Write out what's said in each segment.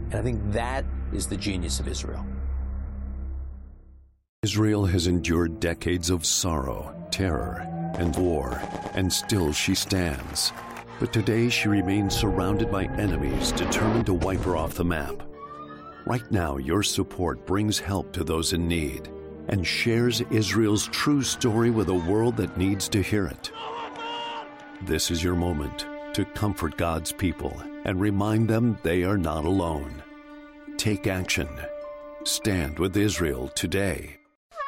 And I think that is the genius of Israel. Israel has endured decades of sorrow, terror, and war, and still she stands. But today she remains surrounded by enemies determined to wipe her off the map. Right now, your support brings help to those in need and shares Israel's true story with a world that needs to hear it. This is your moment to comfort God's people and remind them they are not alone. Take action. Stand with Israel today.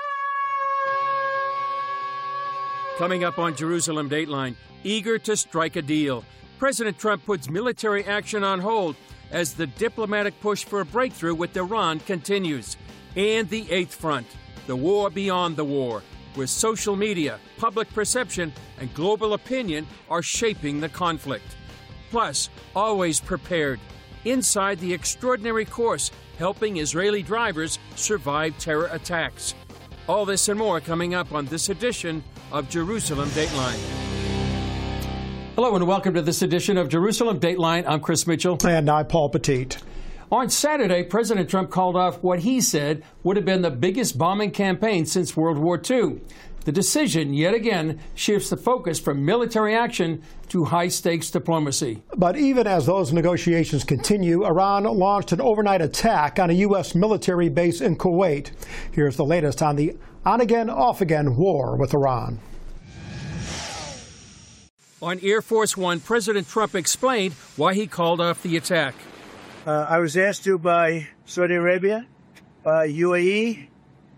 Coming up on Jerusalem Dateline, eager to strike a deal. President Trump puts military action on hold as the diplomatic push for a breakthrough with Iran continues. And the Eighth Front, the war beyond the war, where social media, public perception, and global opinion are shaping the conflict. Plus, always prepared, inside the extraordinary course helping Israeli drivers survive terror attacks. All this and more coming up on this edition of Jerusalem Dateline. Hello and welcome to this edition of Jerusalem Dateline. I'm Chris Mitchell. And I'm Paul Petit. On Saturday, President Trump called off what he said would have been the biggest bombing campaign since World War II. The decision, yet again, shifts the focus from military action to high-stakes diplomacy. But even as those negotiations continue, Iran launched an overnight attack on a U.S. military base in Kuwait. Here's the latest on the on-again, off-again war with Iran. On Air Force One, President Trump explained why he called off the attack. I was asked to by Saudi Arabia, by UAE,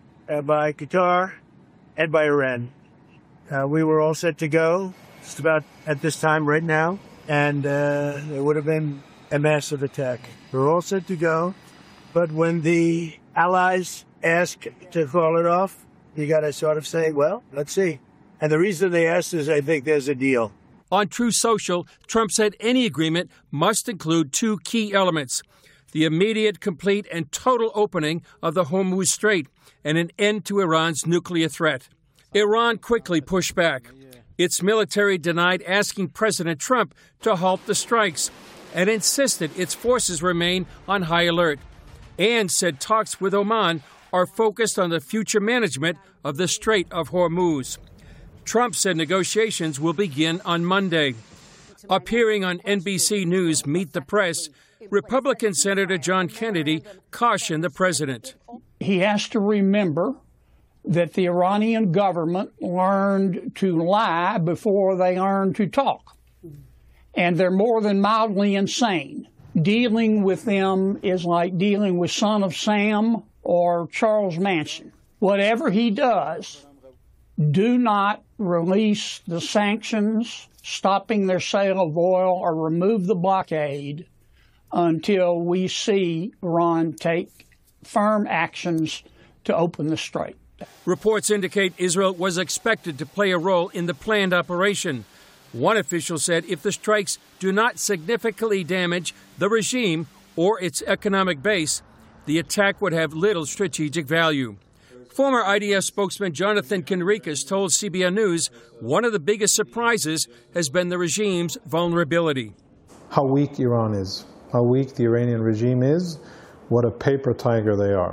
by Qatar, and by Iran. We were all set to go just about at this time right now, and there would have been a massive attack. We were all set to go, but when the allies asked to call it off, you got to sort of say, well, let's see. And the reason they asked is I think there's a deal. On Truth Social, Trump said any agreement must include two key elements: the immediate, complete, and total opening of the Hormuz Strait and an end to Iran's nuclear threat. Iran quickly pushed back. Its military denied asking President Trump to halt the strikes and insisted its forces remain on high alert, and said talks with Oman are focused on the future management of the Strait of Hormuz. Trump said negotiations will begin on Monday. Appearing on NBC News' Meet the Press, Republican Senator John Kennedy cautioned the president. He has to remember that the Iranian government learned to lie before they learned to talk. And they're more than mildly insane. Dealing with them is like dealing with Son of Sam or Charles Manson. Whatever he does, do not release the sanctions, stopping their sale of oil, or remove the blockade until we see Iran take firm actions to open the strait. Reports indicate Israel was expected to play a role in the planned operation. One official said if the strikes do not significantly damage the regime or its economic base, the attack would have little strategic value. Former IDF spokesman Jonathan Conricus told CBN News one of the biggest surprises has been the regime's vulnerability. How weak Iran is, how weak the Iranian regime is, what a paper tiger they are.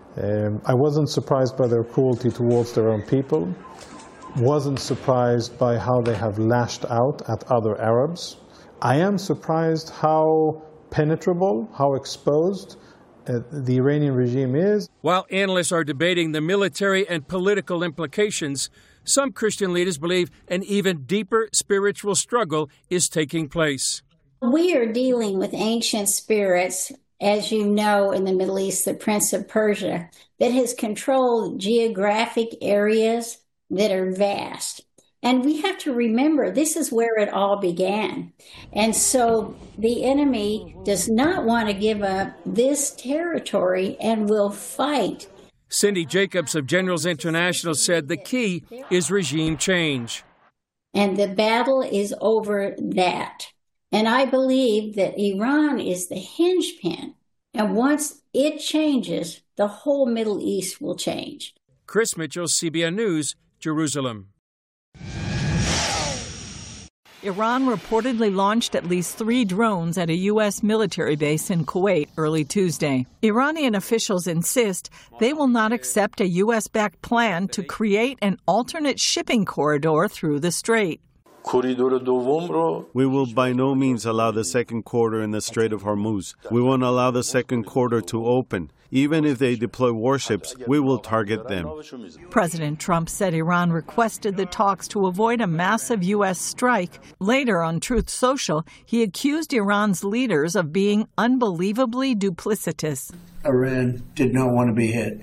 I wasn't surprised by their cruelty towards their own people, wasn't surprised by how they have lashed out at other Arabs. I am surprised how penetrable, how exposed the Iranian regime is. While analysts are debating the military and political implications, some Christian leaders believe an even deeper spiritual struggle is taking place. We are dealing with ancient spirits, as you know, in the Middle East, the Prince of Persia, that has controlled geographic areas that are vast. And we have to remember, this is where it all began. And so the enemy does not want to give up this territory and will fight. Cindy Jacobs of Generals International said the key is regime change. And the battle is over that. And I believe that Iran is the hinge pin. And once it changes, the whole Middle East will change. Chris Mitchell, CBN News, Jerusalem. Iran reportedly launched at least 3 drones at a U.S. military base in Kuwait early Tuesday. Iranian officials insist they will not accept a U.S.-backed plan to create an alternate shipping corridor through the strait. We will by no means allow the second corridor in the Strait of Hormuz. We won't allow the second corridor to open. Even if they deploy warships, we will target them. President Trump said Iran requested the talks to avoid a massive U.S. strike. Later on Truth Social, he accused Iran's leaders of being unbelievably duplicitous. Iran did not want to be hit.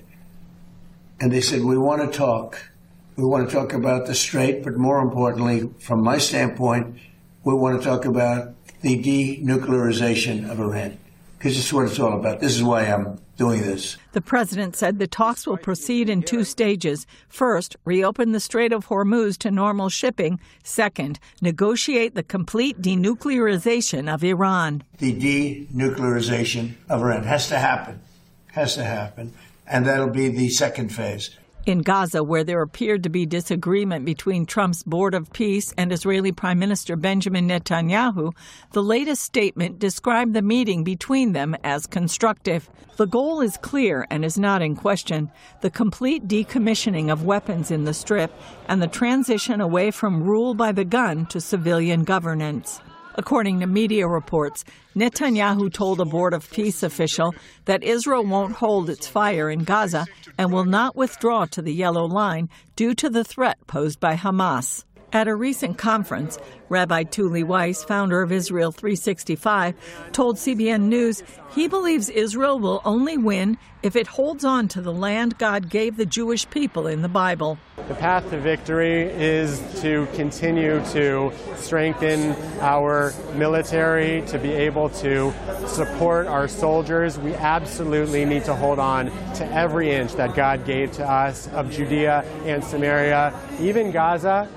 And they said, we want to talk. We want to talk about the strait, but more importantly, from my standpoint, we want to talk about the denuclearization of Iran, because it's what it's all about. This is why I'm doing this. The president said the talks will proceed in 2 stages. First, reopen the Strait of Hormuz to normal shipping. Second, negotiate the complete denuclearization of Iran. The denuclearization of Iran has to happen. Has to happen. And that'll be the second phase. In Gaza, where there appeared to be disagreement between Trump's Board of Peace and Israeli Prime Minister Benjamin Netanyahu, the latest statement described the meeting between them as constructive. The goal is clear and is not in question: the complete decommissioning of weapons in the Strip and the transition away from rule by the gun to civilian governance. According to media reports, Netanyahu told a Board of Peace official that Israel won't hold its fire in Gaza and will not withdraw to the Yellow Line due to the threat posed by Hamas. At a recent conference, Rabbi Tuli Weiss, founder of Israel 365, told CBN News he believes Israel will only win if it holds on to the land God gave the Jewish people in the Bible. The path to victory is to continue to strengthen our military, to be able to support our soldiers. We absolutely need to hold on to every inch that God gave to us of Judea and Samaria, even Gaza.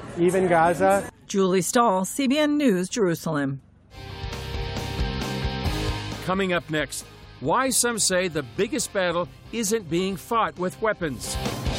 Julie Stahl, CBN News, Jerusalem. Coming up next, why some say the biggest battle isn't being fought with weapons.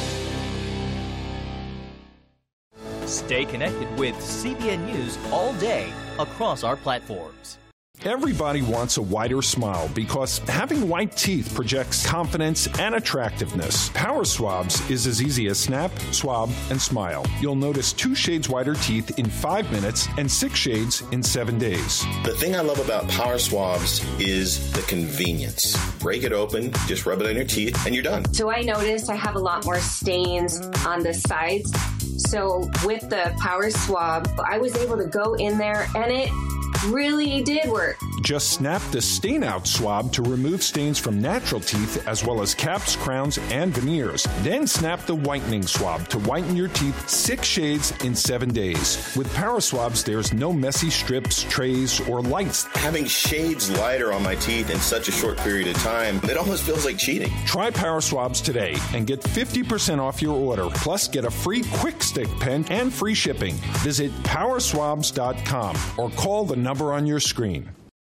Stay connected with CBN News all day across our platforms. Everybody wants a whiter smile because having white teeth projects confidence and attractiveness. Power Swabs is as easy as snap, swab, and smile. You'll notice 2 shades whiter teeth in 5 minutes and 6 shades in 7 days. The thing I love about Power Swabs is the convenience. Break it open, just rub it on your teeth, and you're done. So I noticed I have a lot more stains on the sides. So with the Power Swab, I was able to go in there and it really did work. Just snap the Stain Out swab to remove stains from natural teeth as well as caps, crowns, and veneers. Then snap the whitening swab to whiten your teeth 6 shades in 7 days. With Power Swabs, there's no messy strips, trays, or lights. Having shades lighter on my teeth in such a short period of time, it almost feels like cheating. Try Power Swabs today and get 50% off your order. Plus, get a free Quick Stick pen and free shipping. Visit powerswabs.com or call the number on your screen.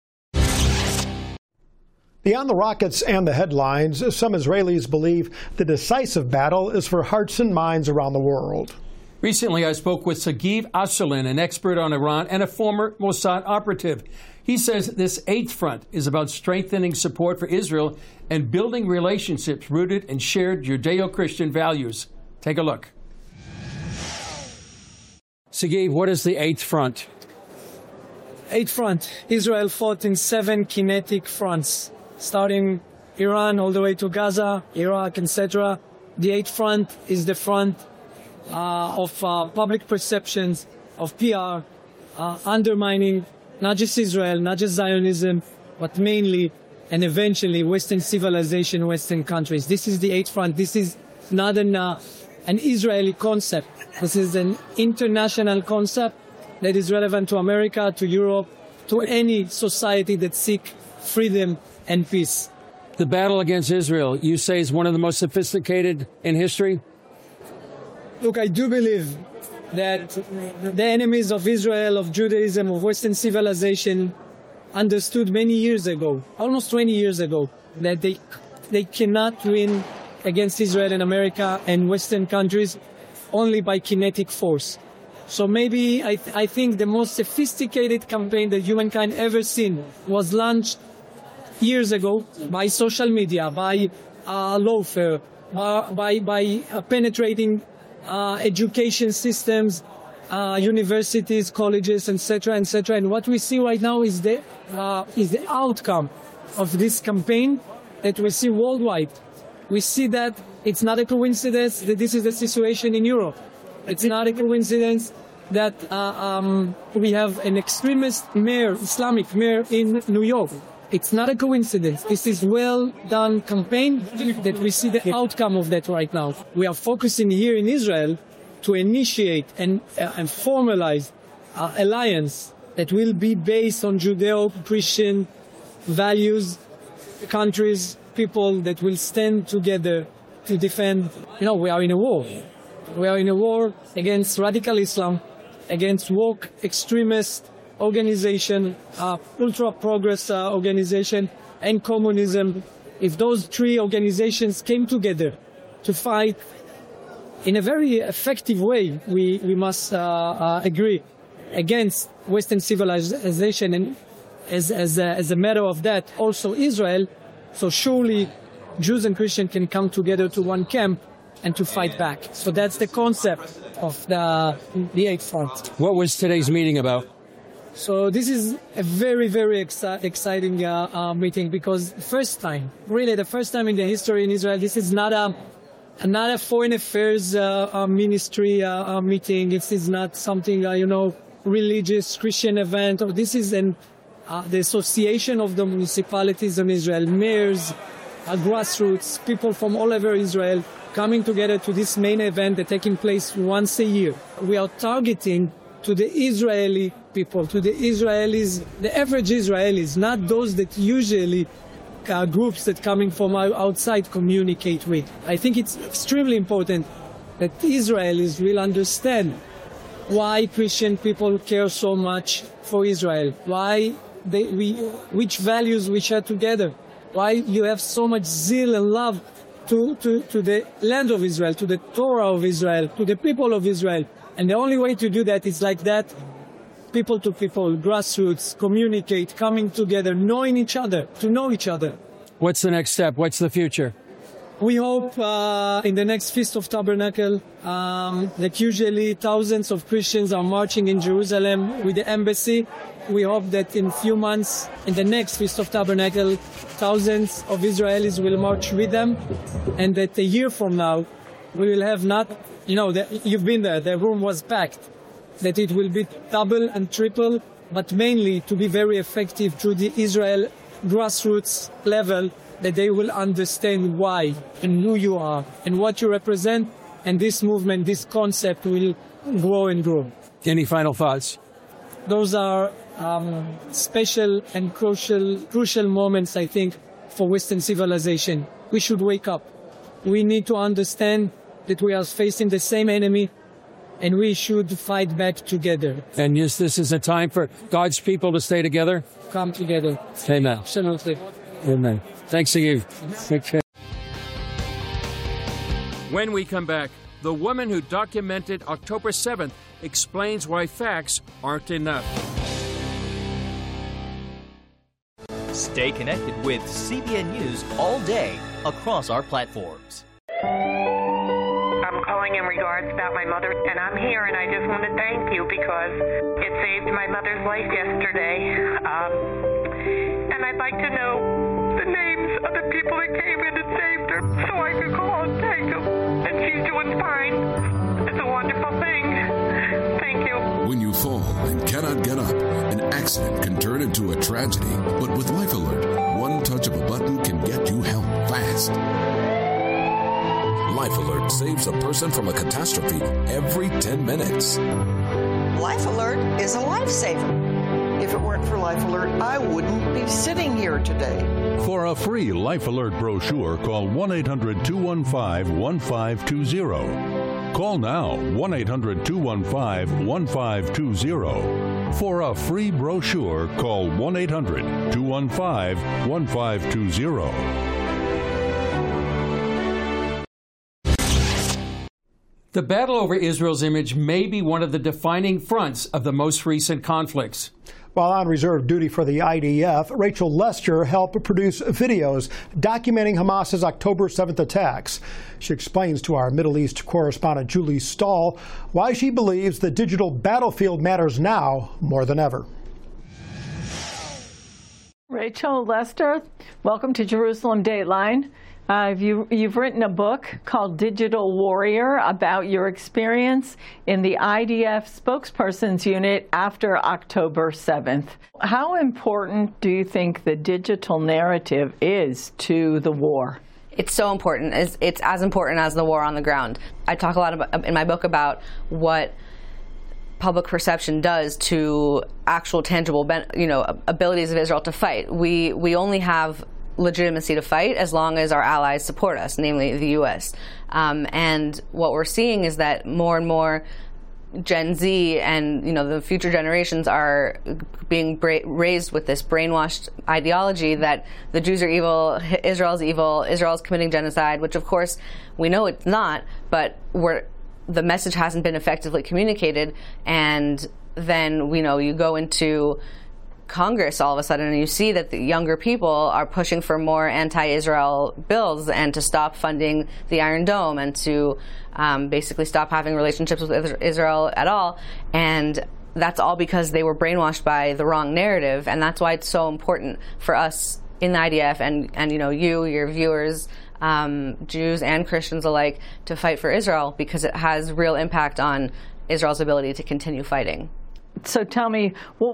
Beyond the rockets and the headlines, some Israelis believe the decisive battle is for hearts and minds around the world. Recently, I spoke with Sagiv Asselin, an expert on Iran and a former Mossad operative. He says this 8th front is about strengthening support for Israel and building relationships rooted in shared Judeo-Christian values. Take a look. Sagiv, what is the 8th front? 8th front. Israel fought in 7 kinetic fronts, starting Iran all the way to Gaza, Iraq, etc. The 8th front is the front of public perceptions, of PR, undermining not just Israel, not just Zionism, but mainly and eventually Western civilization, Western countries. This is the 8th front. This is not an Israeli concept. This is an international concept that is relevant to America, to Europe, to any society that seeks freedom and peace. The battle against Israel, you say, is one of the most sophisticated in history? Look, I do believe that the enemies of Israel, of Judaism, of Western civilization understood many years ago, almost 20 years ago, that they cannot win against Israel and America and Western countries only by kinetic force. So maybe I think the most sophisticated campaign that humankind ever seen was launched years ago by social media, by lawfare, by penetrating education systems, universities, colleges, etc., etc. And what we see right now is the outcome of this campaign that we see worldwide. We see that it's not a coincidence that this is the situation in Europe. It's not a coincidence that we have an extremist mayor, Islamic mayor in New York. It's not a coincidence. This is well-done campaign that we see the outcome of that right now. We are focusing here in Israel to initiate and formalize alliance that will be based on Judeo-Christian values, countries, people that will stand together to defend. We are in a war. We are in a war against radical Islam, against woke extremist organization, ultra-progress organization, and communism. If those three organizations came together to fight in a very effective way, we must agree, against Western civilization, and as a matter of that, also Israel. So surely Jews and Christians can come together to one camp and to fight back. So that's the concept of the Eighth Front. What was today's meeting about? So this is a very, very exciting meeting, because the first time in the history in Israel, this is not a foreign affairs ministry meeting. This is not something, religious Christian event. This is the association of the municipalities in Israel, mayors, grassroots, people from all over Israel coming together to this main event that's taking place once a year. We are targeting to the Israeli people, to the Israelis, the average Israelis, not those that usually groups that coming from outside communicate with. I think it's extremely important that Israelis will understand why Christian people care so much for Israel, which values we share together, why you have so much zeal and love to the land of Israel, to the Torah of Israel, to the people of Israel. And the only way to do that is like that, people to people, grassroots, communicate, coming together, knowing each other, to know each other. What's the next step? What's the future? We hope in the next Feast of Tabernacle that usually thousands of Christians are marching in Jerusalem with the embassy. We hope that in a few months, in the next Feast of Tabernacle, thousands of Israelis will march with them, and that a year from now, we will have not, you've been there, the room was packed, that it will be double and triple, but mainly to be very effective through the Israel grassroots level, that they will understand why and who you are and what you represent, and this movement, this concept will grow and grow. Any final thoughts? Those are special and crucial moments, I think, for Western civilization. We should wake up. We need to understand that we are facing the same enemy, and we should fight back together. And yes, this is a time for God's people to stay together? Come together. Amen. Absolutely. Amen. Thanks to you. Okay. When we come back, the woman who documented October 7th explains why facts aren't enough. Stay connected with CBN News all day across our platforms. I'm calling in regards about my mother, and I'm here, and I just want to thank you because it saved my mother's life yesterday. And I'd like to know the names of the people that came in and saved her so I could call and thank them. And she's doing fine. It's a wonderful thing. Thank you. When you fall and cannot get up, an accident can turn into a tragedy. But with Life Alert, one touch of a button can get you help fast. Life Alert saves a person from a catastrophe every 10 minutes. Life Alert is a lifesaver. If it weren't for Life Alert, I wouldn't be sitting here today. For a free Life Alert brochure, call 1-800-215-1520. Call now, 1-800-215-1520. For a free brochure, call 1-800-215-1520. The battle over Israel's image may be one of the defining fronts of the most recent conflicts. While on reserve duty for the IDF, Rachel Lester helped produce videos documenting Hamas's October 7th attacks. She explains to our Middle East correspondent Julie Stahl why she believes the digital battlefield matters now more than ever. Rachel Lester, welcome to Jerusalem Dateline. You've written a book called Digital Warrior about your experience in the IDF spokesperson's unit after October 7th. How important do you think the digital narrative is to the war? It's so important. It's as important as the war on the ground. I talk a lot in my book about what public perception does to actual tangible, abilities of Israel to fight. We only have legitimacy to fight as long as our allies support us, namely the U.S. And what we're seeing is that more and more Gen Z and the future generations are being raised with this brainwashed ideology that the Jews are evil, Israel's committing genocide, which of course we know it's not, but the message hasn't been effectively communicated. And then you go into Congress all of a sudden and you see that the younger people are pushing for more anti-Israel bills and to stop funding the Iron Dome and to basically stop having relationships with Israel at all. And that's all because they were brainwashed by the wrong narrative. And that's why it's so important for us in the IDF and your viewers, Jews and Christians alike, to fight for Israel, because it has real impact on Israel's ability to continue fighting. So tell me,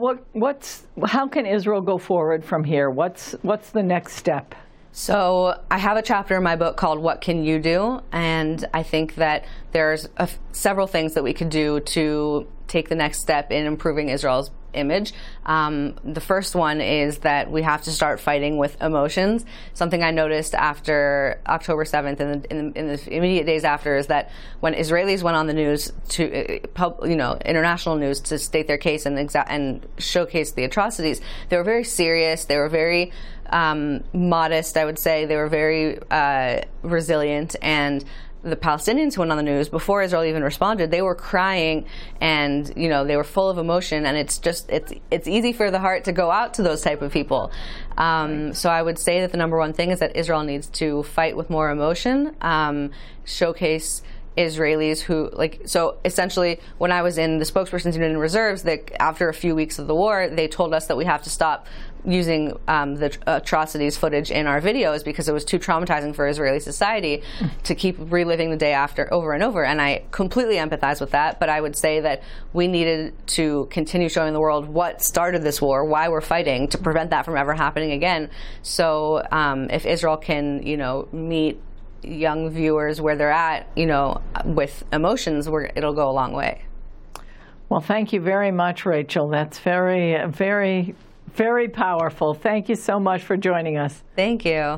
how can Israel go forward from here? What's the next step? So I have a chapter in my book called What Can You Do? And I think that there's several things that we could do to take the next step in improving Israel's image. The first one is that we have to start fighting with emotions. Something I noticed after October 7th and in the immediate days after is that when Israelis went on the news to, international news to state their case and showcase the atrocities, they were very serious. They were very modest, I would say. They were very resilient. And the Palestinians who went on the news before Israel even responded, they were crying and they were full of emotion, and it's easy for the heart to go out to those type of people. So I would say that the number one thing is that Israel needs to fight with more emotion, showcase Israelis who, so essentially when I was in the spokesperson's unit in reserves, after a few weeks of the war, they told us that we have to stop using the atrocities footage in our videos because it was too traumatizing for Israeli society to keep reliving the day after over and over. And I completely empathize with that, but I would say that we needed to continue showing the world what started this war, why we're fighting, to prevent that from ever happening again. So if Israel can, meet young viewers where they're at, with emotions, it'll go a long way. Well, thank you very much, Rachel. That's very, very, very powerful. Thank you so much for joining us. Thank you.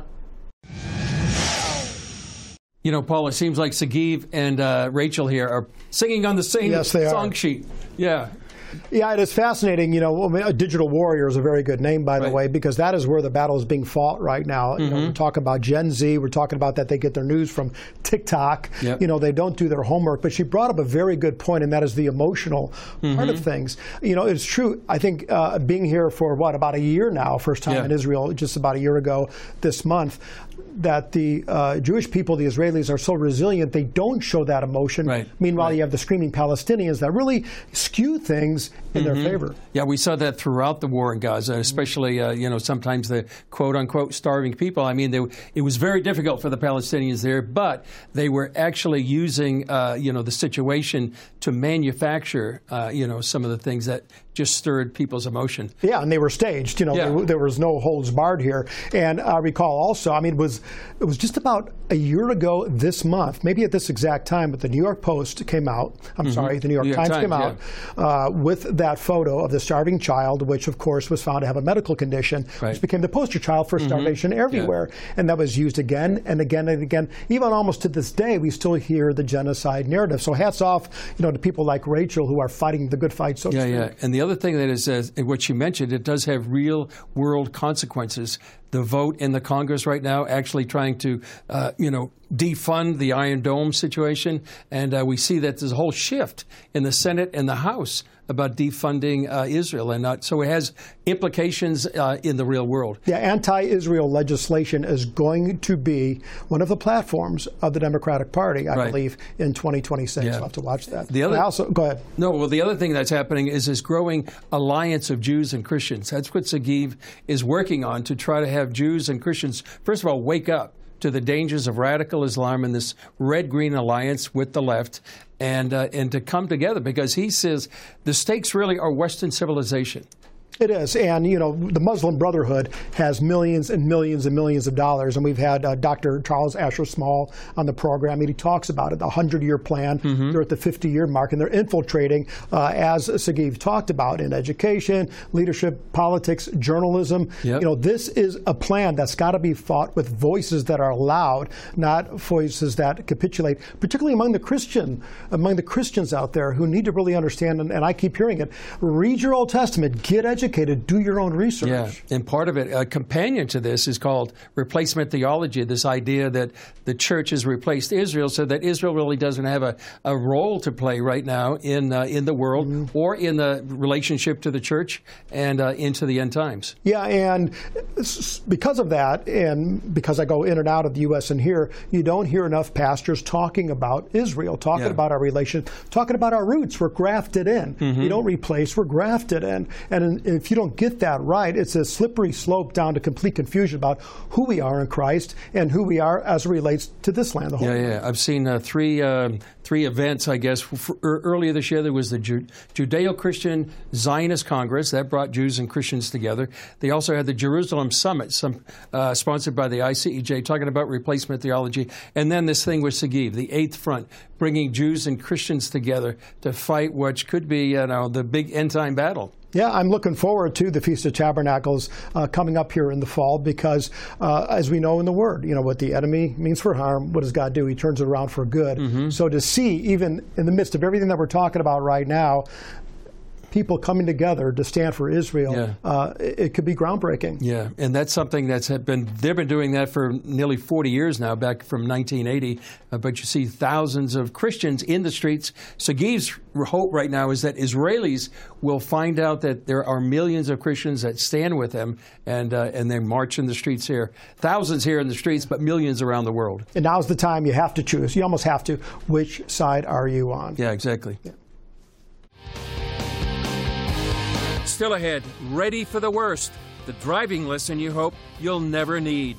Paul, it seems like Sagiv and Rachel here are singing on the same song sheet. Yeah. Yeah, it is fascinating. A digital warrior is a very good name, by the way, because that is where the battle is being fought right now. We're talking about Gen Z. We're talking about that they get their news from TikTok. Yep. They don't do their homework. But she brought up a very good point, and that is the emotional part of things. It's true. I think being here for, about a year now, first time in Israel, just about a year ago this month, that the Jewish people, the Israelis, are so resilient, they don't show that emotion. Right. Meanwhile, you have the screaming Palestinians that really skew things in their favor. Yeah, we saw that throughout the war in Gaza, especially, sometimes the quote-unquote starving people. I mean, it was very difficult for the Palestinians there, but they were actually using, the situation to manufacture, some of the things that just stirred people's emotion. Yeah, and they were staged. There was no holds barred here. And I recall also, it was just about a year ago this month, maybe at this exact time, but the New York Post came out. The New York Times came out with that photo of the starving child, which of course was found to have a medical condition, which became the poster child for starvation everywhere. And that was used again and again and again. Even almost to this day, we still hear the genocide narrative. So hats off, to people like Rachel who are fighting the good fight. So And the other thing that is, what you mentioned, it does have real world consequences. the vote in the Congress right now, actually trying to, defund the Iron Dome situation. And we see that there's a whole shift in the Senate and the House about defunding Israel, and so it has implications in the real world. Yeah, anti-Israel legislation is going to be one of the platforms of the Democratic Party, I believe, in 2026. We'll have to watch that. Go ahead. No, well, the other thing that's happening is this growing alliance of Jews and Christians. That's what Sagiv is working on, to try to have Jews and Christians, first of all, wake up to the dangers of radical Islam and this red-green alliance with the left, and to come together, because he says the stakes really are Western civilization. It is. And, the Muslim Brotherhood has millions and millions and millions of dollars. And we've had Dr. Charles Asher Small on the program, and he talks about it, the 100-year plan. Mm-hmm. They're at the 50-year mark, and they're infiltrating, as Sagiv talked about, in education, leadership, politics, journalism. Yep. This is a plan that's got to be fought with voices that are loud, not voices that capitulate, particularly among the Christians out there who need to really understand, and I keep hearing it, read your Old Testament, get educated, do your own research. Yeah, and part of it, a companion to this is called replacement theology, this idea that the church has replaced Israel, so that Israel really doesn't have a role to play right now in the world, mm-hmm. or in the relationship to the church and into the end times. Yeah, and because of that, and because I go in and out of the U.S. and here, you don't hear enough pastors talking about Israel, talking about our relation, talking about our roots. We're grafted in. Mm-hmm. You don't replace, we're grafted in. And if you don't get that right, it's a slippery slope down to complete confusion about who we are in Christ and who we are as it relates to this land. Yeah. I've seen three events, I guess. Earlier this year, there was the Judeo-Christian Zionist Congress that brought Jews and Christians together. They also had the Jerusalem Summit, sponsored by the ICEJ, talking about replacement theology. And then this thing with Sagiv, the Eighth Front, bringing Jews and Christians together to fight what could be, the big end-time battle. Yeah, I'm looking forward to the Feast of Tabernacles coming up here in the fall, because as we know in the Word, what the enemy means for harm, what does God do? He turns it around for good. Mm-hmm. So to see, even in the midst of everything that we're talking about right now, people coming together to stand for Israel, it could be groundbreaking. Yeah, and that's something they've been doing that for nearly 40 years now, back from 1980. But you see thousands of Christians in the streets. Sagiv's hope right now is that Israelis will find out that there are millions of Christians that stand with them, and they march in the streets here. Thousands here in the streets, but millions around the world. And now's the time you have to choose. You almost have to. Which side are you on? Yeah, exactly. Yeah. Still ahead, ready for the worst. The driving lesson you hope you'll never need.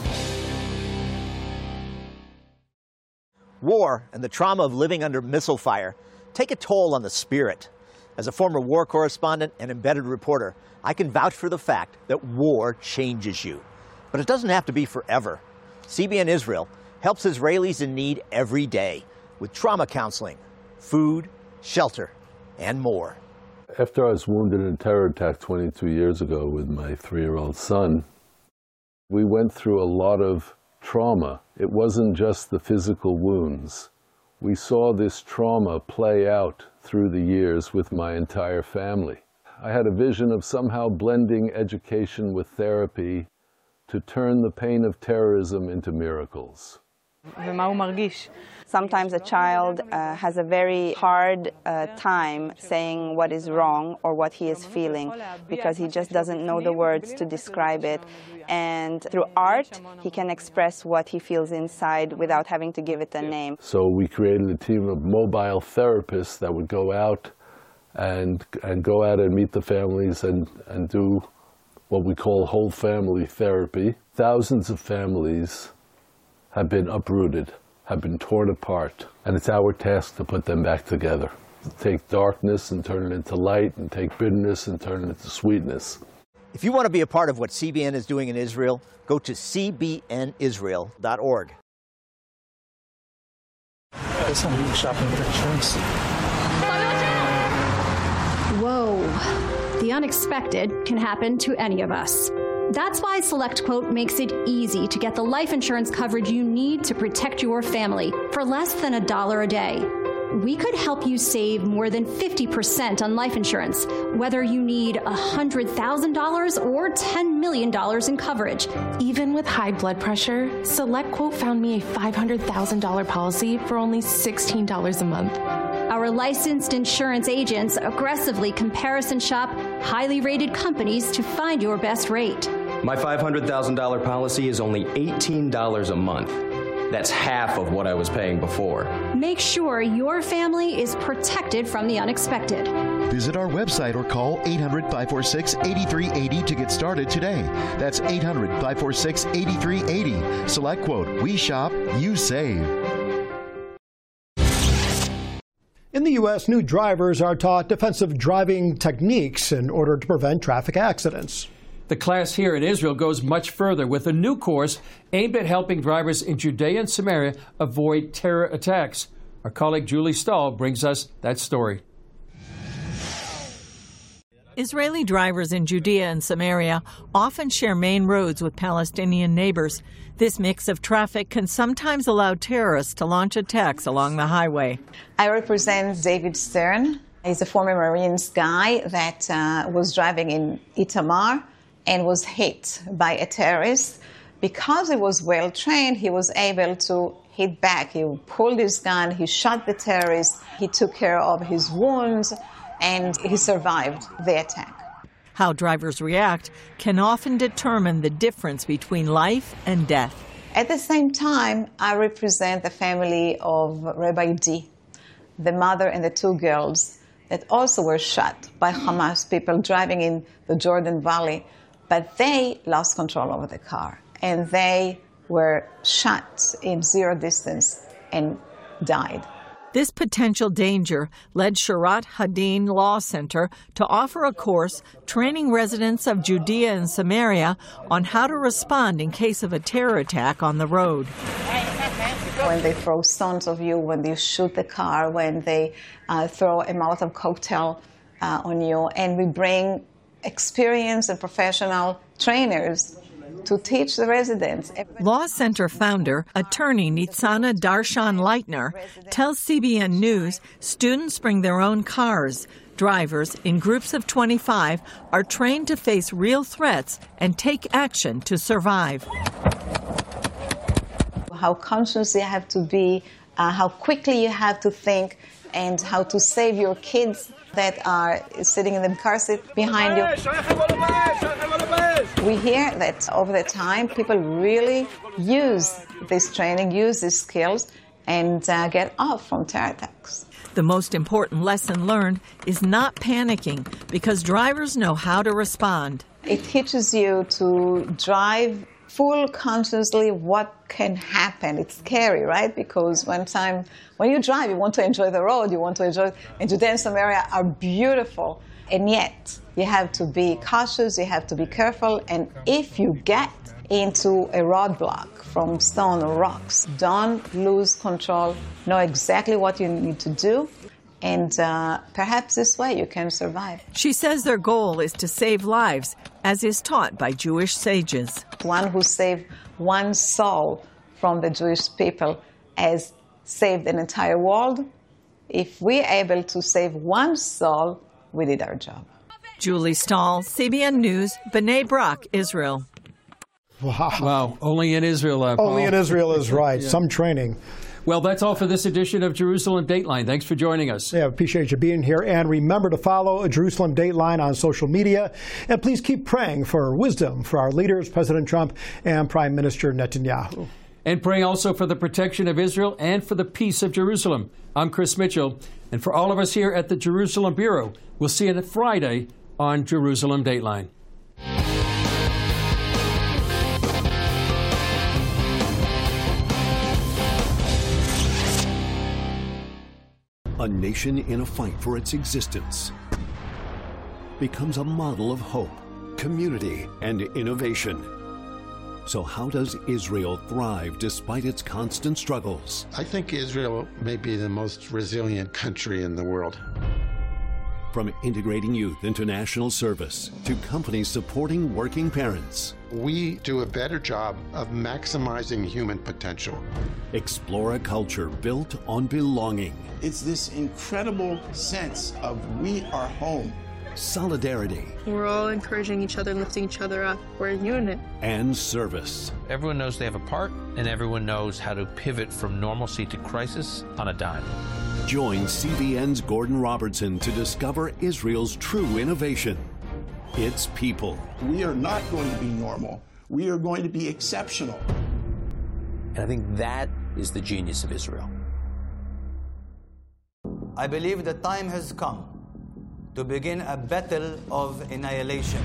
War and the trauma of living under missile fire take a toll on the spirit. As a former war correspondent and embedded reporter, I can vouch for the fact that war changes you. But it doesn't have to be forever. CBN Israel helps Israelis in need every day with trauma counseling, food, shelter, and more. After I was wounded in a terror attack 22 years ago with my 3-year-old son, we went through a lot of trauma. It wasn't just the physical wounds. We saw this trauma play out through the years with my entire family. I had a vision of somehow blending education with therapy to turn the pain of terrorism into miracles. Sometimes a child has a very hard time saying what is wrong or what he is feeling because he just doesn't know the words to describe it. And through art, he can express what he feels inside without having to give it a name. So we created a team of mobile therapists that would go out and meet the families and do what we call whole family therapy. Thousands of families have been uprooted, have been torn apart, and it's our task to put them back together. Take darkness and turn it into light, and take bitterness and turn it into sweetness. If you want to be a part of what CBN is doing in Israel, go to cbnisrael.org. Whoa. The unexpected can happen to any of us. That's why SelectQuote makes it easy to get the life insurance coverage you need to protect your family for less than $1 a day. we could help you save more than 50% on life insurance, whether you need $100,000 or $10 million in coverage. Even with high blood pressure, SelectQuote found me a $500,000 policy for only $16 a month. Our licensed insurance agents aggressively comparison shop highly rated companies to find your best rate. My $500,000 policy is only $18 a month. That's half of what I was paying before. Make sure your family is protected from the unexpected. Visit our website or call 800-546-8380 to get started today. That's 800-546-8380. SelectQuote. We shop, you save. In the U.S., new drivers are taught defensive driving techniques in order to prevent traffic accidents. The class here in Israel goes much further with a new course aimed at helping drivers in Judea and Samaria avoid terror attacks. Our colleague Julie Stahl brings us that story. Israeli drivers in Judea and Samaria often share main roads with Palestinian neighbors. This mix of traffic can sometimes allow terrorists to launch attacks along the highway. I represent David Stern. He's a former Marines guy that was driving in Itamar and was hit by a terrorist. Because he was well trained, he was able to hit back. He pulled his gun, he shot the terrorist, he took care of his wounds, and he survived the attack. How drivers react can often determine the difference between life and death. At the same time, I represent the family of Rabbi D, the mother and the two girls that also were shot by Hamas people driving in the Jordan Valley. But they lost control over the car, and they were shot in zero distance and died. This potential danger led Sharat Hadin Law Center to offer a course training residents of Judea and Samaria on how to respond in case of a terror attack on the road. When they throw stones at you, when they shoot the car, when they throw a Molotov cocktail on you, and we bring experienced and professional trainers to teach the residents. Law Center founder, attorney Nitzana Darshan-Leitner, tells CBN News students bring their own cars. Drivers, in groups of 25, are trained to face real threats and take action to survive. How conscious you have to be, how quickly you have to think, and how to save your kids that are sitting in the car seat behind you. We hear that over the time, people really use this training, use these skills, and get off from terror attacks. The most important lesson learned is not panicking because drivers know how to respond. It teaches you to drive full consciously what can happen. It's scary, right? Because when you drive, you want to enjoy the road, you want to enjoy, and Judea and Samaria are beautiful, and yet you have to be cautious, you have to be careful, and if you get into a roadblock from stone or rocks, don't lose control, know exactly what you need to do, and perhaps this way you can survive. She says their goal is to save lives, as is taught by Jewish sages. One who saved one soul from the Jewish people has saved an entire world. If we're able to save one soul, we did our job. Julie Stahl, CBN News, Bnei Brak, Israel. Wow. Only in Israel, Only Paul. in Israel is right. Yeah. Some training. Well, that's all for this edition of Jerusalem Dateline. Thanks for joining us. Yeah, appreciate you being here. And remember to follow Jerusalem Dateline on social media. And please keep praying for wisdom for our leaders, President Trump and Prime Minister Netanyahu. And praying also for the protection of Israel and for the peace of Jerusalem. I'm Chris Mitchell. And for all of us here at the Jerusalem Bureau, we'll see you on Friday on Jerusalem Dateline. A nation in a fight for its existence becomes a model of hope, community, and innovation. So how does Israel thrive despite its constant struggles? I think Israel may be the most resilient country in the world. From integrating youth into national service to companies supporting working parents. We do a better job of maximizing human potential. Explore a culture built on belonging. It's this incredible sense of we are home. Solidarity. We're all encouraging each other, lifting each other up. We're a unit. And service. Everyone knows they have a part, and everyone knows how to pivot from normalcy to crisis on a dime. Join CBN's Gordon Robertson to discover Israel's true innovation. Its people. We are not going to be normal. We are going to be exceptional. And I think that is the genius of Israel. I believe the time has come to begin a battle of annihilation.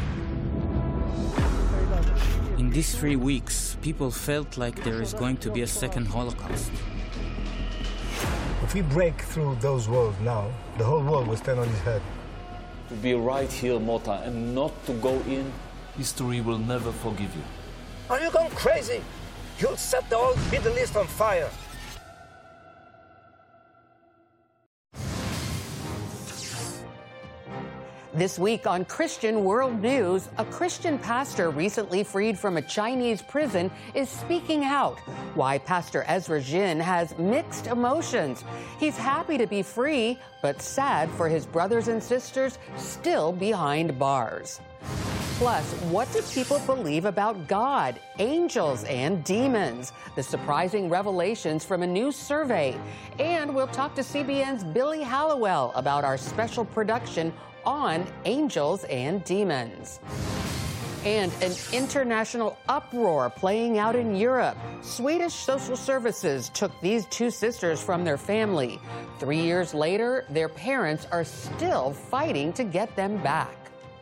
In these 3 weeks, people felt like there is going to be a second Holocaust. If we break through those walls now, the whole world will stand on its head. To be right here, Mota, and not to go in, history will never forgive you. Are you going crazy? You'll set the whole Middle East on fire. This week on Christian World News, a Christian pastor recently freed from a Chinese prison is speaking out. Why Pastor Ezra Jin has mixed emotions. He's happy to be free, but sad for his brothers and sisters still behind bars. Plus, what do people believe about God, angels, and demons? The surprising revelations from a new survey. And we'll talk to CBN's Billy Hallowell about our special production on angels and demons. And an international uproar playing out in Europe. Swedish social services took these two sisters from their family. 3 years later, their parents are still fighting to get them back.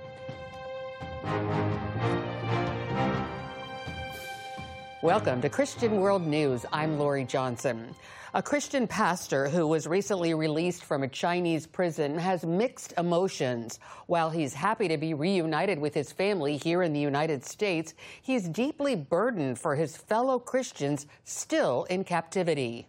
Welcome to Christian World News. I'm Lori Johnson. A Christian pastor who was recently released from a Chinese prison has mixed emotions. While he's happy to be reunited with his family here in the United States, he's deeply burdened for his fellow Christians still in captivity.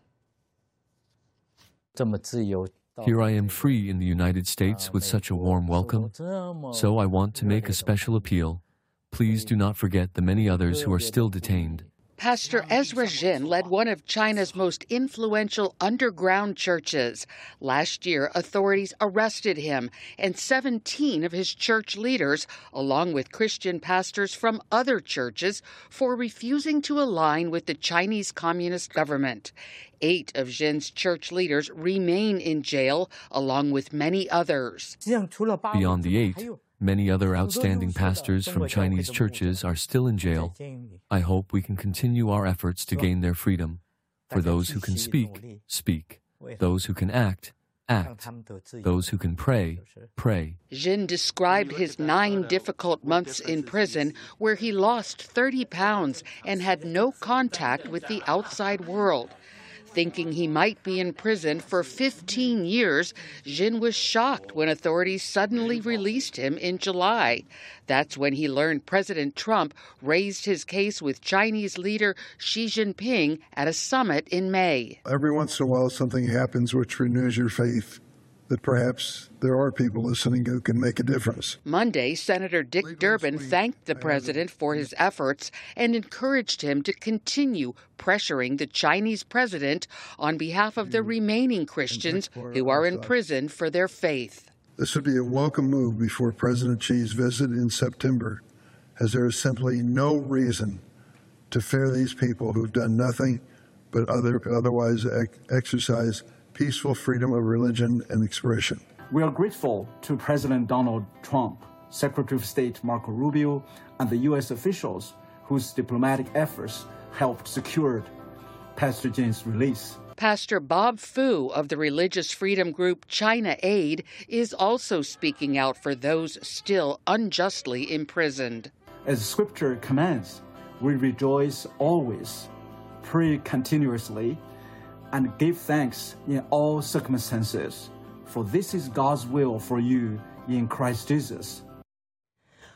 Here I am free in the United States with such a warm welcome. So I want to make a special appeal. Please do not forget the many others who are still detained. Pastor Ezra Jin led one of China's most influential underground churches. Last year, authorities arrested him and 17 of his church leaders, along with Christian pastors from other churches, for refusing to align with the Chinese Communist government. 8 of Jin's church leaders remain in jail, along with many others. Beyond the 8, many other outstanding pastors from Chinese churches are still in jail. I hope we can continue our efforts to gain their freedom. For those who can speak, speak. Those who can act, act. Those who can pray, pray. Jin described his 9 difficult months in prison where he lost 30 pounds and had no contact with the outside world. Thinking he might be in prison for 15 years, Jin was shocked when authorities suddenly released him in July. That's when he learned President Trump raised his case with Chinese leader Xi Jinping at a summit in May. Every once in a while, something happens which renews your faith that perhaps there are people listening who can make a difference. Monday, Senator Dick Durbin thanked the president for his efforts and encouraged him to continue pressuring the Chinese president on behalf of the remaining Christians who are in prison for their faith. This would be a welcome move before President Xi's visit in September, as there is simply no reason to fear these people who've done nothing but otherwise exercise peaceful freedom of religion and expression. We are grateful to President Donald Trump, Secretary of State Marco Rubio, and the U.S. officials whose diplomatic efforts helped secure Pastor Jin's release. Pastor Bob Fu of the religious freedom group China Aid is also speaking out for those still unjustly imprisoned. As Scripture commands, we rejoice always, pray continuously, and give thanks in all circumstances, for this is God's will for you in Christ Jesus.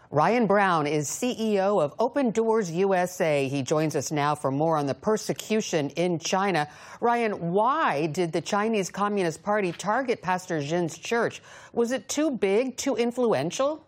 Ryan Brown is CEO of Open Doors USA. He joins us now for more on the persecution in China. Ryan, why did the Chinese Communist Party target Pastor Jin's church? Was it too big, too influential?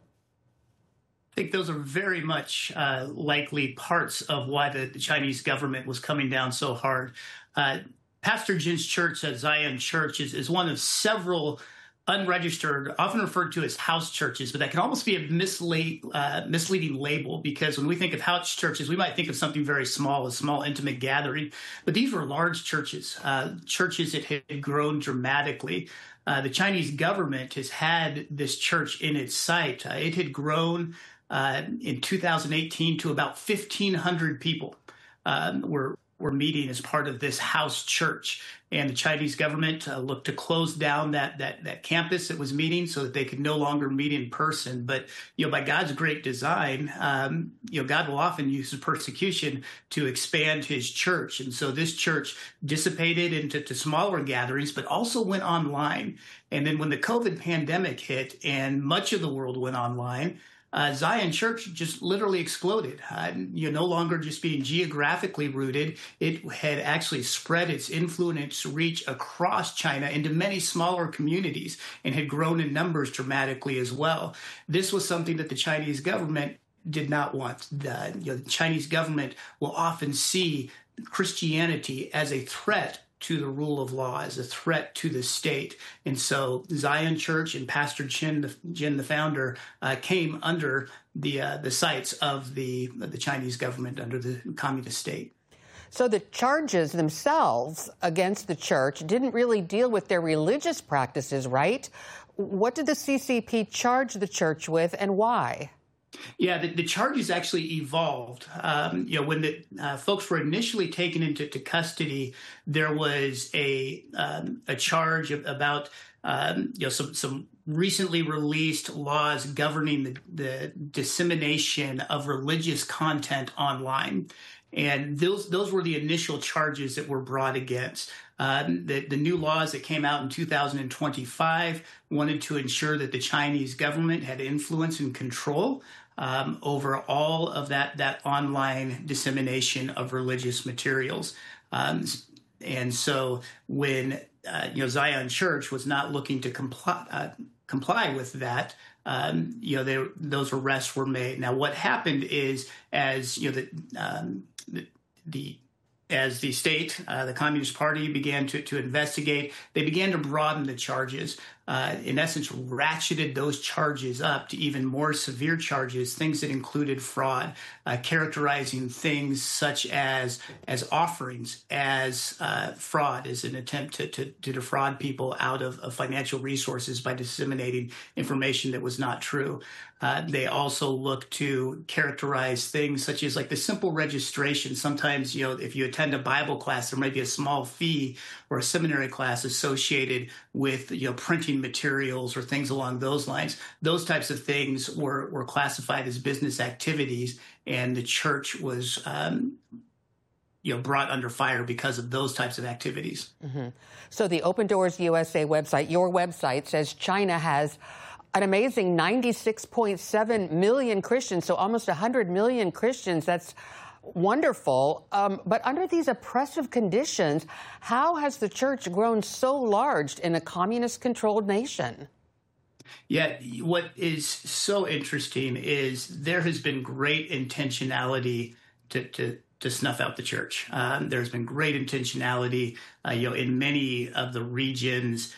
I think those are very much likely parts of why the Chinese government was coming down so hard. Pastor Jin's church, Zion Church, is one of several unregistered, often referred to as house churches, but that can almost be a misleading label, because when we think of house churches, we might think of something very small, a small intimate gathering, but these were large churches, churches that had grown dramatically. The Chinese government has had this church in its sight. It had grown in 2018 to about 1,500 people were meeting as part of this house church. And the Chinese government looked to close down that campus that was meeting so that they could no longer meet in person. But, by God's great design, God will often use persecution to expand his church. And so this church dissipated into smaller gatherings, but also went online. And then when the COVID pandemic hit and much of the world went online, Zion Church just literally exploded. No longer just being geographically rooted, it had actually spread its influence reach across China into many smaller communities and had grown in numbers dramatically as well. This was something that the Chinese government did not want. The Chinese government will often see Christianity as a threat to the rule of law, as a threat to the state. And so Zion Church and Pastor Jin, the founder, came under the sights of the Chinese government, under the communist state. So the charges themselves against the church didn't really deal with their religious practices, right? What did the CCP charge the church with, and why? Yeah, the charges actually evolved. When the folks were initially taken into custody, there was a charge about some recently released laws governing the dissemination of religious content online. And those were the initial charges that were brought against. The new laws that came out in 2025 wanted to ensure that the Chinese government had influence and control over all of that online dissemination of religious materials. And so when Zion Church was not looking to comply with that, those arrests were made. Now, what happened is, as the state, the Communist Party began to investigate, they began to broaden the charges. In essence, ratcheted those charges up to even more severe charges, things that included fraud, characterizing things such as offerings as fraud, as an attempt to defraud people out of financial resources by disseminating information that was not true. They also look to characterize things such as like the simple registration. Sometimes, if you attend a Bible class, there might be a small fee or a seminary class associated with, printing materials or things along those lines. Those types of things were classified as business activities, and the church was brought under fire because of those types of activities. Mm-hmm. So the Open Doors USA website, your website, says China has an amazing 96.7 million Christians, so almost 100 million Christians. That's wonderful. But under these oppressive conditions, how has the church grown so large in a communist-controlled nation? Yeah, what is so interesting is there has been great intentionality to snuff out the church. There's been great intentionality, in many of the regions.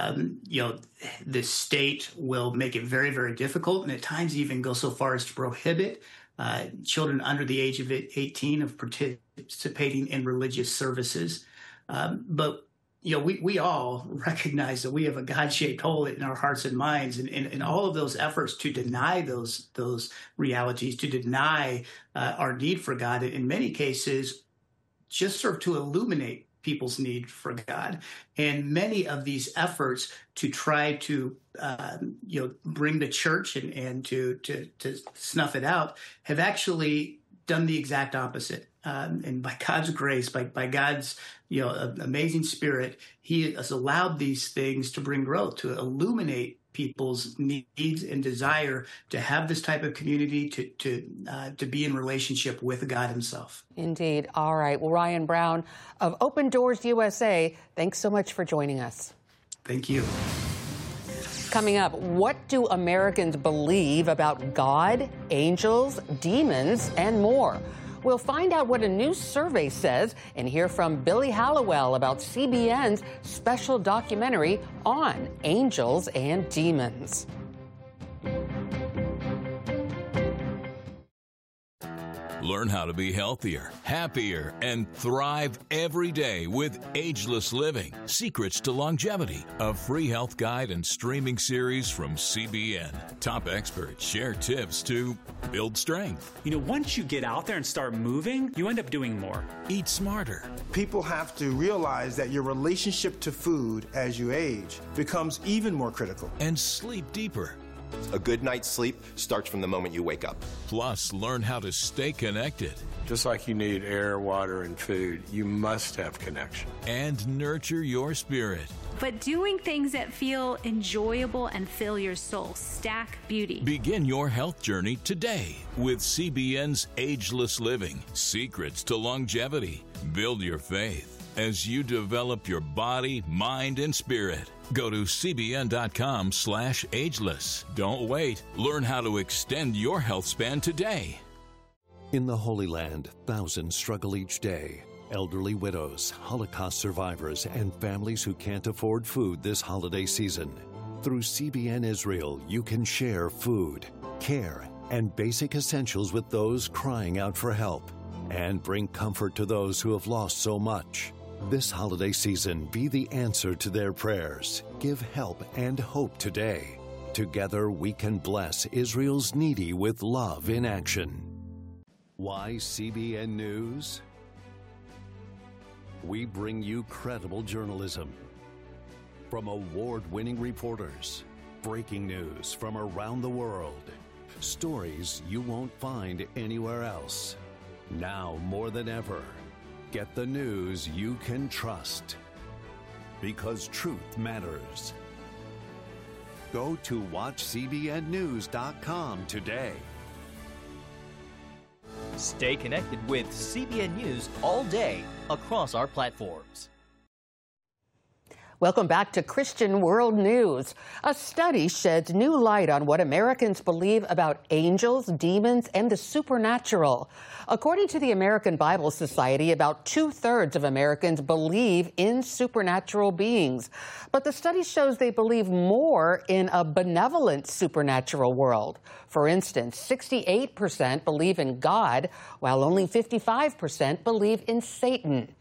The state will make it very, very difficult, and at times even go so far as to prohibit children under the age of 18 of participating in religious services. But we all recognize that we have a God-shaped hole in our hearts and minds, and all of those efforts to deny those realities, to deny our need for God, in many cases, just serve to illuminate people's need for God. And many of these efforts to try to bring the church and to snuff it out have actually done the exact opposite. And by God's grace, by God's amazing spirit, he has allowed these things to bring growth, to illuminate people's needs and desire to have this type of community, to be in relationship with God himself. Indeed. All right. Well, Ryan Brown of Open Doors USA, thanks so much for joining us. Thank you. Coming up, what do Americans believe about God, angels, demons, and more? We'll find out what a new survey says and hear from Billy Hallowell about CBN's special documentary on angels and demons. Learn how to be healthier, happier, and thrive every day with Ageless Living, Secrets to Longevity, a free health guide and streaming series from CBN. Top experts share tips to build strength. You know, once you get out there and start moving, you end up doing more. Eat smarter. People have to realize that your relationship to food as you age becomes even more critical. And sleep deeper. A good night's sleep starts from the moment you wake up. Plus, learn how to stay connected. Just like you need air, water, and food, you must have connection. And nurture your spirit. But doing things that feel enjoyable and fill your soul. Stack Beauty. Begin your health journey today with CBN's Ageless Living, Secrets to Longevity. Build your faith as you develop your body, mind, and spirit. Go to cbn.com/ageless. Don't wait. Learn how to extend your health span today. In the Holy Land, thousands struggle each day. Elderly widows, Holocaust survivors, and families who can't afford food this holiday season. Through CBN Israel, you can share food, care, and basic essentials with those crying out for help, and bring comfort to those who have lost so much. This holiday season, be the answer to their prayers. Give help and hope today. Together, we can bless Israel's needy with love in action. Why CBN News? We bring you credible journalism from award-winning reporters, breaking news from around the world, stories you won't find anywhere else. Now more than ever, get the news you can trust, because truth matters. Go to watchcbnnews.com today. Stay connected with CBN News all day across our platforms. Welcome back to Christian World News. A study sheds new light on what Americans believe about angels, demons, and the supernatural. According to the American Bible Society, about 2/3 of Americans believe in supernatural beings. But the study shows they believe more in a benevolent supernatural world. For instance, 68% believe in God, while only 55% believe in Satan.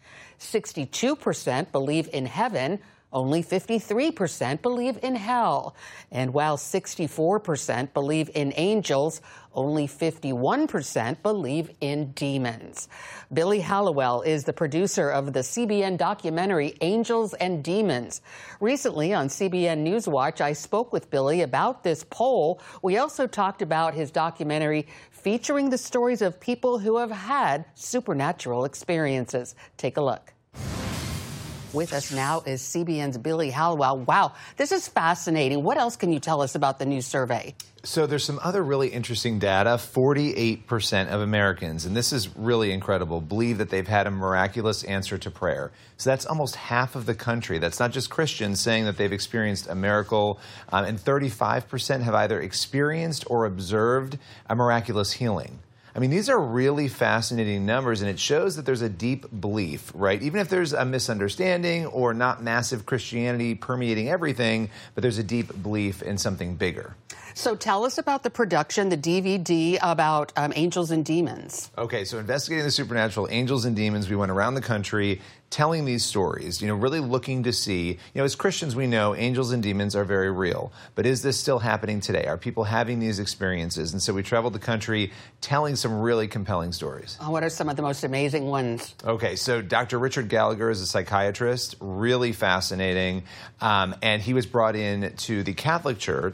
62% believe in heaven. Only 53% believe in hell. And while 64% believe in angels, only 51% believe in demons. Billy Hallowell is the producer of the CBN documentary Angels and Demons. Recently on CBN Newswatch, I spoke with Billy about this poll. We also talked about his documentary featuring the stories of people who have had supernatural experiences. Take a look. With us now is CBN's Billy Hallowell. Wow, this is fascinating. What else can you tell us about the new survey? So there's some other really interesting data. 48% of Americans, and this is really incredible, believe that they've had a miraculous answer to prayer. So that's almost half of the country. That's not just Christians saying that they've experienced a miracle. And 35% have either experienced or observed a miraculous healing. I mean, these are really fascinating numbers, and it shows that there's a deep belief, right? Even if there's a misunderstanding or not massive Christianity permeating everything, but there's a deep belief in something bigger. So tell us about the production, the DVD about angels and demons. Okay, so investigating the supernatural, angels and demons, we went around the country telling these stories, really looking to see, as Christians we know angels and demons are very real, but is this still happening today? Are people having these experiences? And so we traveled the country telling some really compelling stories. Oh, what are some of the most amazing ones? Okay, so Dr. Richard Gallagher is a psychiatrist, really fascinating, and he was brought in to the Catholic Church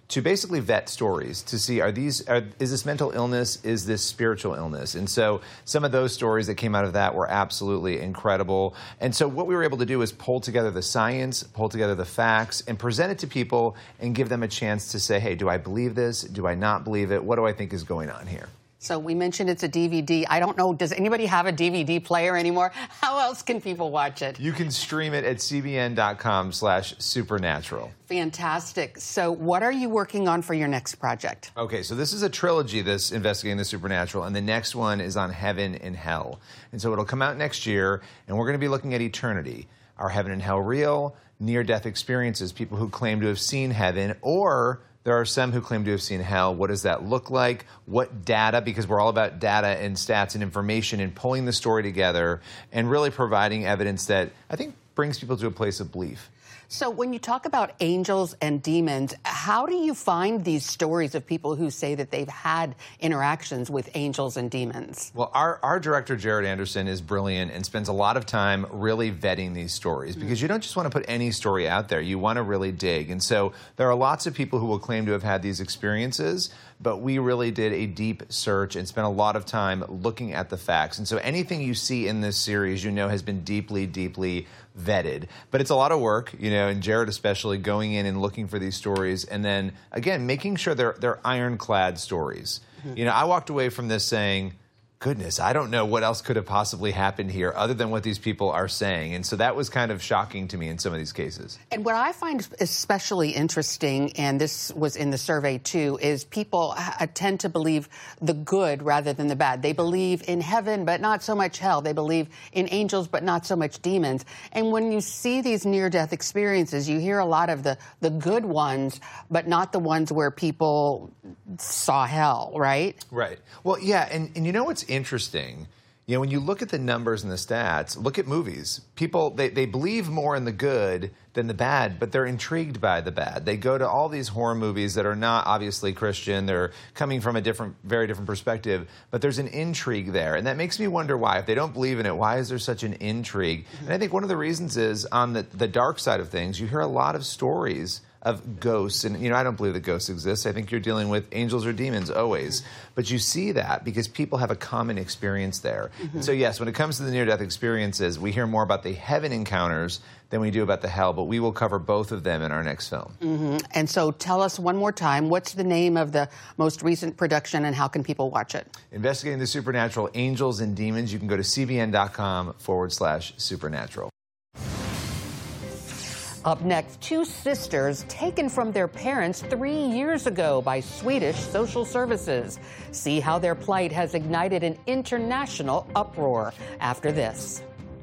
to basically vet stories to see is this mental illness, is this spiritual illness? And so some of those stories that came out of that were absolutely incredible. And so what we were able to do is pull together the science, pull together the facts, and present it to people and give them a chance to say, hey, do I believe this? Do I not believe it? What do I think is going on here? So we mentioned it's a DVD. I don't know, does anybody have a DVD player anymore? How else can people watch it? You can stream it at cbn.com/supernatural. Fantastic. So what are you working on for your next project? Okay, so this is a trilogy, this Investigating the Supernatural, and the next one is on heaven and hell. And so it'll come out next year, and we're going to be looking at eternity. Are heaven and hell real? Near-death experiences, people who claim to have seen heaven, or there are some who claim to have seen hell. What does that look like? What data, because we're all about data and stats and information and pulling the story together and really providing evidence that I think brings people to a place of belief. So when you talk about angels and demons, how do you find these stories of people who say that they've had interactions with angels and demons? Well, our director, Jared Anderson, is brilliant and spends a lot of time really vetting these stories because you don't just want to put any story out there. You want to really dig. And so there are lots of people who will claim to have had these experiences, but we really did a deep search and spent a lot of time looking at the facts. And so anything you see in this series, has been deeply, deeply vetted. But it's a lot of work, and Jared especially going in and looking for these stories and then, again, making sure they're ironclad stories. Mm-hmm. I walked away from this saying, goodness, I don't know what else could have possibly happened here other than what these people are saying. And so that was kind of shocking to me in some of these cases. And what I find especially interesting, and this was in the survey too, is people tend to believe the good rather than the bad. They believe in heaven, but not so much hell. They believe in angels, but not so much demons. And when you see these near-death experiences, you hear a lot of the good ones, but not the ones where people saw hell, right? Right. Well, yeah, and you know what's interesting? When you look at the numbers and the stats, look at movies. People, they believe more in the good than the bad, but they're intrigued by the bad. They go to all these horror movies that are not obviously Christian. They're coming from a very different perspective, but there's an intrigue there. And that makes me wonder why. If they don't believe in it, why is there such an intrigue? Mm-hmm. And I think one of the reasons is on the dark side of things, you hear a lot of stories of ghosts. And, I don't believe that ghosts exist. I think you're dealing with angels or demons always. But you see that because people have a common experience there. Mm-hmm. So, yes, when it comes to the near-death experiences, we hear more about the heaven encounters than we do about the hell. But we will cover both of them in our next film. Mm-hmm. And so tell us one more time, what's the name of the most recent production and how can people watch it? Investigating the Supernatural, Angels and Demons. You can go to cbn.com/supernatural. Up next, two sisters taken from their parents 3 years ago by Swedish social services. See how their plight has ignited an international uproar after this.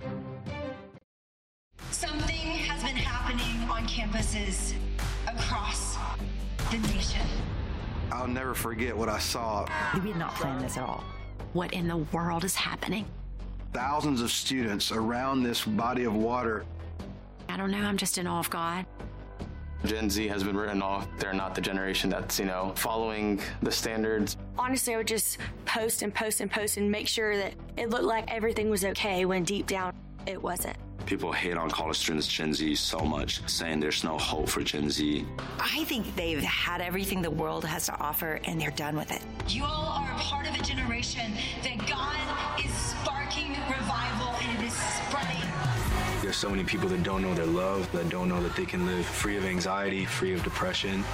Something has been happening on campuses across the nation. I'll never forget what I saw. We did not plan this at all. What in the world is happening? Thousands of students around this body of water. I don't know, I'm just in awe of God. Gen Z has been written off. They're not the generation that's, following the standards. Honestly, I would just post and post and post and make sure that it looked like everything was okay when deep down it wasn't. People hate on college students, Gen Z, so much, saying there's no hope for Gen Z. I think they've had everything the world has to offer and they're done with it. You all are a part of a generation that God is sparking revival and it is spreading. There's so many people that don't know their love, that don't know that they can live free of anxiety, free of depression.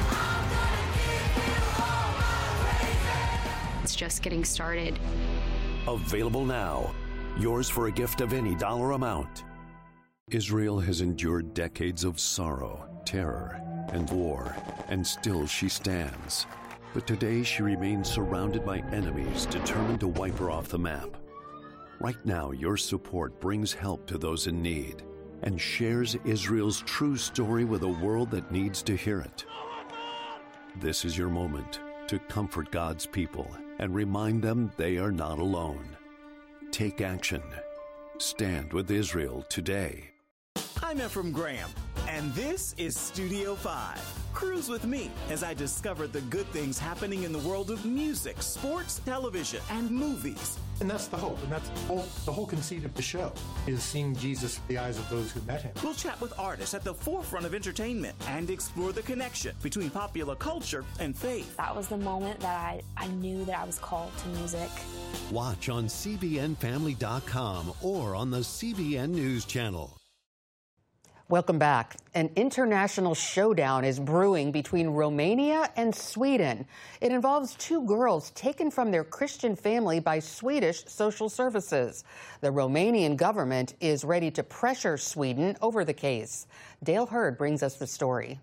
It's just getting started. Available now. Yours for a gift of any dollar amount. Israel has endured decades of sorrow, terror, and war, and still she stands. But today she remains surrounded by enemies determined to wipe her off the map. Right now, your support brings help to those in need and shares Israel's true story with a world that needs to hear it. This is your moment to comfort God's people and remind them they are not alone. Take action. Stand with Israel today. I'm Ephraim Graham, and this is Studio 5. Cruise with me as I discover the good things happening in the world of music, sports, television, and movies. And that's the hope, and that's the whole conceit of the show, is seeing Jesus through the eyes of those who met him. We'll chat with artists at the forefront of entertainment and explore the connection between popular culture and faith. That was the moment that I knew that I was called to music. Watch on CBNFamily.com or on the CBN News Channel. Welcome back. An international showdown is brewing between Romania and Sweden. It involves two girls taken from their Christian family by Swedish social services. The Romanian government is ready to pressure Sweden over the case. Dale Hurd brings us the story.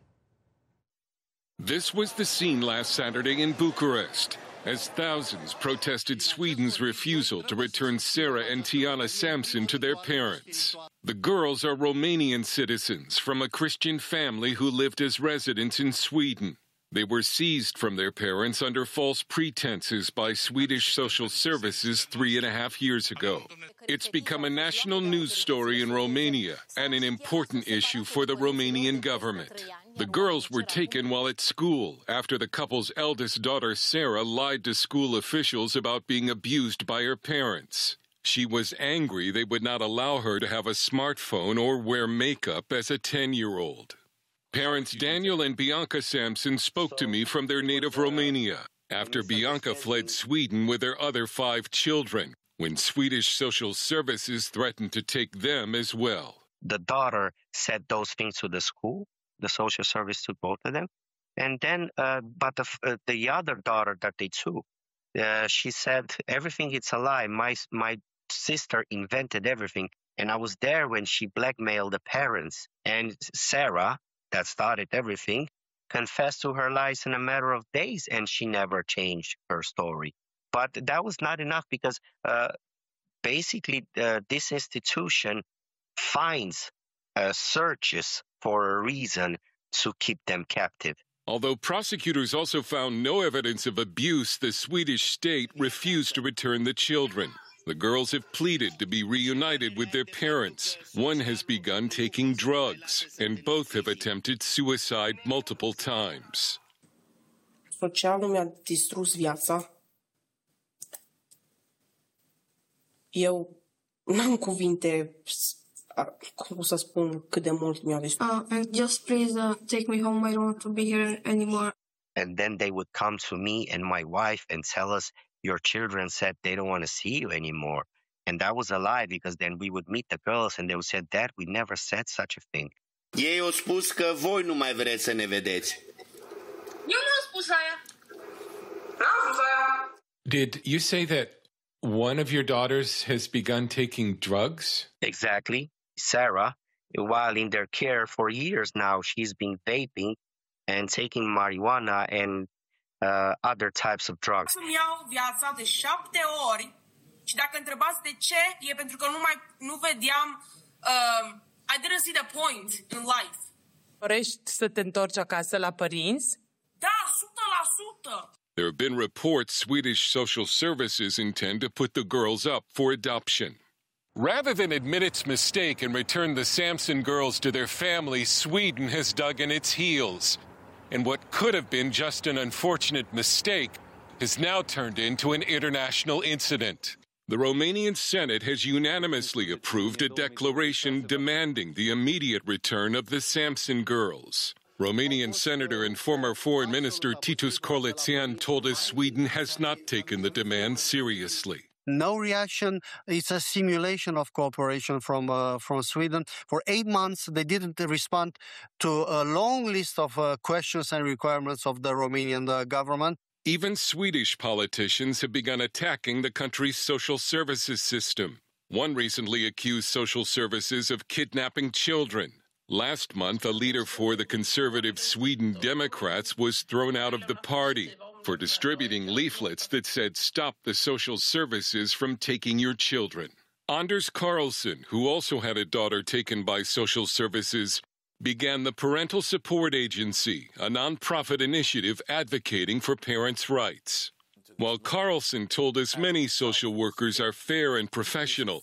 This was the scene last Saturday in Bucharest, as thousands protested Sweden's refusal to return Sarah and Tiana Samson to their parents. The girls are Romanian citizens from a Christian family who lived as residents in Sweden. They were seized from their parents under false pretenses by Swedish social services 3.5 years ago. It's become a national news story in Romania and an important issue for the Romanian government. The girls were taken while at school after the couple's eldest daughter, Sarah, lied to school officials about being abused by her parents. She was angry they would not allow her to have a smartphone or wear makeup as a 10-year-old. Parents Daniel and Bianca Samson spoke to me from their native Romania after Bianca fled Sweden with their other 5 children, when Swedish social services threatened to take them as well. The daughter said those things to the school. The social service took both of them. And then, but the other daughter that they took, she said, everything it's a lie. My sister invented everything. And I was there when she blackmailed the parents. And Sarah, that started everything, confessed to her lies in a matter of days, and she never changed her story. But that was not enough because basically this institution finds searches for a reason to keep them captive. Although prosecutors also found no evidence of abuse, the Swedish state refused to return the children. The girls have pleaded to be reunited with their parents. One has begun taking drugs, and both have attempted suicide multiple times. Socialul mi-a distrus viața. Eu n-am cuvinte cum să spun cât de mult mi-a distrus. And just please take me home. I don't want to be here anymore. And then they would come to me and my wife and tell us, your children said they don't want to see you anymore. And that was a lie, because then we would meet the girls and they would say, Dad, we never said such a thing. Ei au spus că voi nu mai vreți să ne vedeți. Eu nu am spus aia. N-am spus aia. Did you say that one of your daughters has begun taking drugs? Exactly. Sarah, while in their care for years now, she's been vaping and taking marijuana and other types of drugs. Să-mi iau viața de 7 ori și dacă întrebați de ce, e pentru că nu vedeam, I didn't see the point in life. Dorești să te întorci acasă la părinți? Da, 100%. There have been reports Swedish social services intend to put the girls up for adoption. Rather than admit its mistake and return the Samson girls to their families, Sweden has dug in its heels. And what could have been just an unfortunate mistake has now turned into an international incident. The Romanian Senate has unanimously approved a declaration demanding the immediate return of the Samson girls. Romanian Senator and former Foreign Minister Titus Corlețean told us Sweden has not taken the demand seriously. No reaction. It's a simulation of cooperation from Sweden. For 8 months, they didn't respond to a long list of questions and requirements of the Romanian government. Even Swedish politicians have begun attacking the country's social services system. One recently accused social services of kidnapping children. Last month, a leader for the conservative Sweden Democrats was thrown out of the party for distributing leaflets that said, "Stop the social services from taking your children." Anders Carlson, who also had a daughter taken by social services, began the Parental Support Agency, a nonprofit initiative advocating for parents' rights. While Carlson told us many social workers are fair and professional,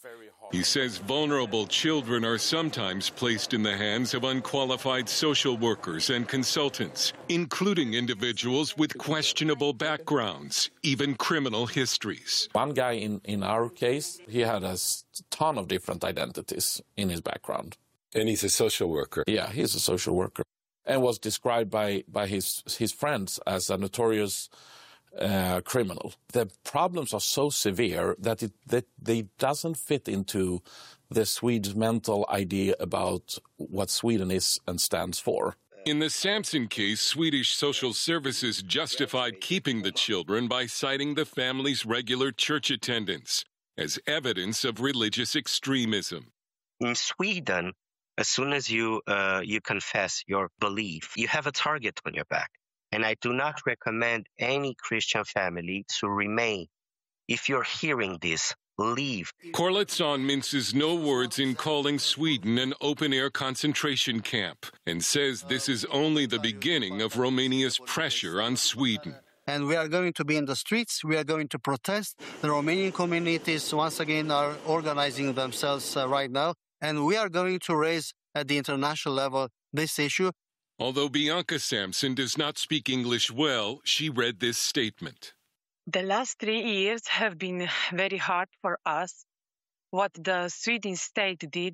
He says vulnerable children are sometimes placed in the hands of unqualified social workers and consultants, including individuals with questionable backgrounds, even criminal histories. One guy in our case, he had a ton of different identities in his background. And he's a social worker. Yeah, he's a social worker. And was described by his friends as a notorious criminal. The problems are so severe that they doesn't fit into the Swedes' mental idea about what Sweden is and stands for. In the Samson case, Swedish social services justified keeping the children by citing the family's regular church attendance as evidence of religious extremism. In Sweden, as soon as you confess your belief, you have a target on your back. And I do not recommend any Christian family to remain. If you're hearing this, leave. Korlitson minces no words in calling Sweden an open-air concentration camp and says this is only the beginning of Romania's pressure on Sweden. And we are going to be in the streets. We are going to protest. The Romanian communities, once again, are organizing themselves right now. And we are going to raise at the international level this issue. Although Bianca Samson does not speak English well, she read this statement. The last 3 years have been very hard for us. What the Swedish state did